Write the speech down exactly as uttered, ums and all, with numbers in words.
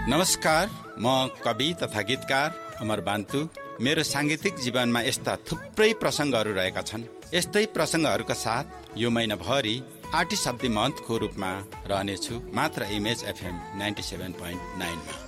नमस्कार, म कवि तथा गीतकार अमर बान्तु। मेरो सांगीतिक जीवनमा यस्ता थुप्रै प्रसङ्गहरू रहेका छन्। यस्तै प्रसङ्गहरूका साथ यो महिनाभरि आर्टिस्ट अफ द मन्थको रूपमा रहनेछु मात्र image FM ninety seven point नाइनमा।